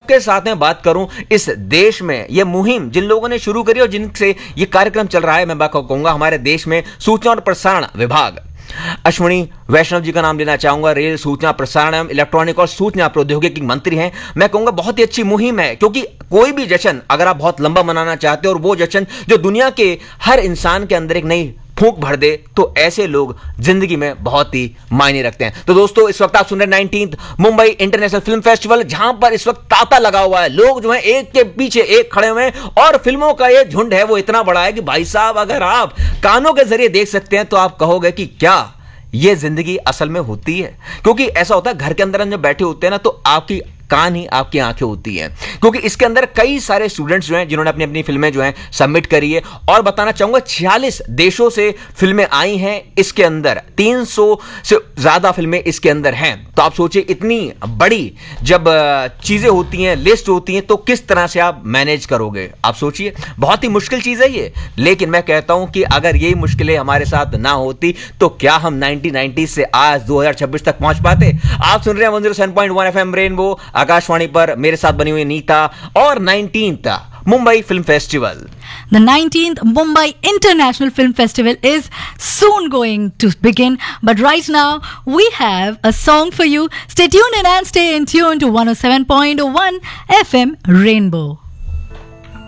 सबके साथ में बात करूं, इस देश में यह मुहिम जिन लोगों ने शुरू करी और जिनसे यह कार्यक्रम चल रहा है, मैं बात कहूंगा हमारे देश में सूचना और प्रसारण विभाग, अश्विनी वैष्णव जी का नाम लेना चाहूंगा। रेल सूचना प्रसारण एवं इलेक्ट्रॉनिक और सूचना प्रौद्योगिकी मंत्री हैं। मैं कहूंगा बहुत ही अच्छी मुहिम है, क्योंकि कोई भी जश्न अगर आप बहुत लंबा मनाना चाहते हो और वो जश्न जो दुनिया के हर इंसान के अंदर एक नई फूंक भर दे, तो ऐसे लोग जिंदगी में बहुत ही मायने रखते हैं। तो दोस्तों, इस वक्त आप सुन रहे हैं 19th Mumbai international film festival, जहां पर इस वक्त तांता लगा हुआ है। लोग जो हैं एक के पीछे एक खड़े हुए हैं और फिल्मों का ये झुंड है वो इतना बड़ा है कि भाई साहब, अगर आप कानों के जरिए देख सकते हैं तो आप कहोगे कि क्या ये जिंदगी असल में होती है। क्योंकि ऐसा होता है, घर के अंदर हम जब बैठे होते हैं ना, तो आपकी कान ही आपकी आंखें होती हैं, क्योंकि इसके अंदर कई सारे स्टूडेंट्स जो हैं जिन्होंने अपनी अपनी फिल्में जो हैं सबमिट करी है। और बताना चाहूंगा 46 देशों से फिल्में आई हैं इसके अंदर, 300 से ज्यादा फिल्में इसके अंदर हैं। तो आप सोचिए, इतनी बड़ी जब चीजें होती हैं, लिस्ट होती हैं, तो किस तरह से आप मैनेज करोगे। आप सोचिए, बहुत ही मुश्किल चीज है ये। लेकिन मैं कहता हूं कि अगर यही मुश्किलें हमारे साथ ना होती तो क्या हम 1990 से आज 2026 तक पहुंच पाते। आप सुन रहे हैं 107.1 FM रेनबो आकाशवाणी पर, मेरे साथ बनी हुई नीता और 19th Mumbai film festival. The 19th Mumbai International Film Festival is soon going to begin, but right now we have a song for you. Stay tuned in and stay in tune to 107.1 FM Rainbow.